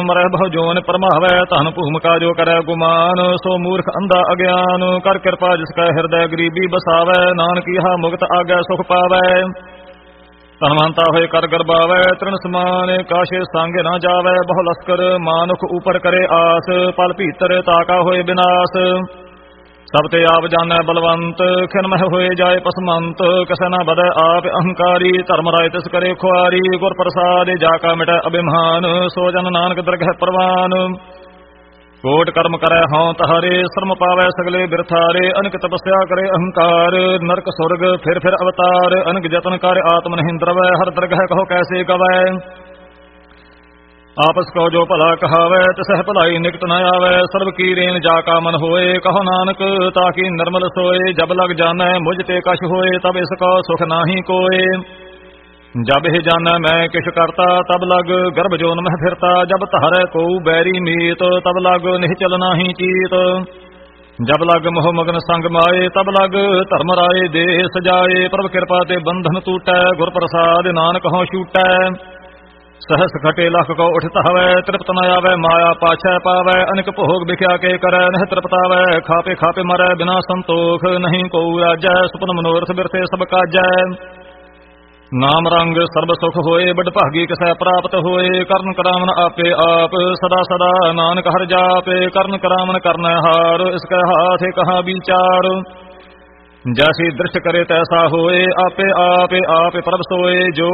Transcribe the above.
ਮਰੈ ਬਹੁ ਜੋਨ ਪਰਮਾਵੈ ਧਨ ਭੂਮਿਕਾ ਜੋ ਕਰੈ ਗੁਮਾਨ ਸੋ ਮੂਰਖ ਅੰਧਾ ਅਗਿਆਨ ਕਰ ਕਿਰਪਾ ਜਿਸ ਕੈ ਹਿਰਦੈ ਗਰੀਬੀ ਬਸਾਵੈ ਨਾਨਕ ਇਹਾ ਮੁਕਤ ਆਗੈ ਸੁਖ ਪਾਵੈ ਧਨਵੰਤਾ ਹੋਏ ਕਰ ਗਰਬਾਵੈ ਤ੍ਰਿਣ ਸਮਾਨ ਕਾਸ਼ੇ ਸੰਗ ਨਾ ਜਾਵੈ ਬਹੁ ਲਸਕਰ ਮਾਨੁਖ ਉਪਰ ਕਰੇ ਆਸ ਪਲ ਭੀਤਰ ਤਾਕਾ ਹੋਏ ਬਿਨਾਸ਼ ਸਭ ਤੇ ਆਪ ਜਾਣੈ ਬਲਵੰਤ ਖਿਨ ਮਹਿ ਹੋਏ ਜਾਏ ਪਸਮੰਤ ਕਸੈ ਨਾ ਬਦੈ ਆਪ ਅਹੰਕਾਰੀ ਧਰਮ ਰਾਏ ਤਿਸ ਕਰੇ ਖੁਆਰੀ ਗੁਰ ਪ੍ਰਸਾਦ ਜਾ ਕਾ ਮਿਟੈ ਅਭਿਮਾਨ ਸੋ ਜਨ ਨਾਨਕ ਦਰਗਹਿ ਪ੍ਰਵਾਨ ਕੋਟ ਕਰਮ ਕਰੈ ਹਉ ਤਹਾਰੇ ਸ਼ਰਮ ਪਾਵੈ ਸਗਲੇ ਬਿਰਥਾਰੇ ਅਨਕ ਤਪੱਸਿਆ ਕਰੇ ਅਹੰਕਾਰ ਨਰਕ ਸੁਰਗ ਫਿਰ ਫਿਰ ਅਵਤਾਰ ਅਨਕ ਜਤਨ ਕਰ ਆਤਮ ਨਹਿੰਦਰਵੈ ਹਰ ਦਰਗਹਿ ਕਹੋ ਕੈਸੇ ਕਵੈ ਆਪਸ ਕੋ ਜੋ ਭਲਾ ਕਹਾਵੈ ਤਿਸਹਿ ਭਲਾਈ ਨਿਕਟ ਨ ਆਵੈ ਸਰਬ ਕੀ ਰੇਨ ਜਾ ਕਾ ਮਨ ਹੋਏ ਕਹੋ ਨਾਨਕ ਤਾਕੀ ਨਿਰਮਲ ਸੋਏ ਜਬ ਲਗ ਜਾਣੈ ਮੁਝ ਤੇ ਕਛ ਹੋਏ ਤਬ ਇਸ ਕੋ ਸੁਖ ਨਾਹੀ ਕੋਏ ਜਬ ਇਹ ਜਾਣੈ ਮੈਂ ਕਿਛ ਕਰਤਾ ਤਬ ਲਗ ਗਰਭ ਜੋਨ ਮਹਿ ਫਿਰਤਾ ਜਬ ਧਾਰੈ ਕੋ ਬੈਰੀ ਮੀਤ ਤਬ ਲਗ ਨਿਹਚਲ ਨਾਹੀ ਚੀਤ ਜਬ ਲਗ ਮੋਹ ਮਗਨ ਸੰਗ ਮਾਏ ਤਬ ਲਗ ਧਰਮ ਰਾਏ ਦੇਹ ਸਜਾਏ ਪ੍ਰਭ ਕਿਰਪਾ ਤੇ ਬੰਧਨ ਟੂਟੈ ਗੁਰ ਪ੍ਰਸਾਦ ਨਾਨਕ ਹਉ ਛੂਟੈ सहस घटे लख को उठत हवै तृप्त न आवै माया पाछै पावै अनिक भोग बिख्या के करੈ नह तृप्तावै खापे खापे मरै बिना संतोख नहीं को राजै सुपन मनोरथ बिरथे सब काजै नाम रंग सर्ब सुख होए बड़ भागी किसै प्राप्त होए करन करावन आपे आप सदा सदा नानक हर जापे करन करावन करनै हार इसकै हाथ कहाँ विचार जैसी दृश्य करे तैसा होए आपे आपे आप प्रभ सोए जो